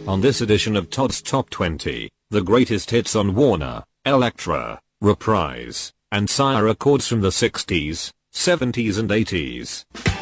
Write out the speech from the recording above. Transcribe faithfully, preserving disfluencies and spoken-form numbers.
On this edition of Todd's Top twenty, the greatest hits on Warner, Elektra, Reprise, and Sire Records from the sixties, seventies and eighties.